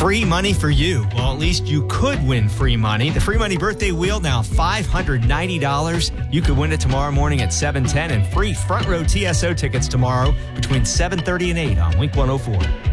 Free money for you. Well, at least you could win free money. The free money birthday wheel, now $590. You could win it tomorrow morning at 7:10 and free front row TSO tickets tomorrow between 7:30 and 8 on Wink 104.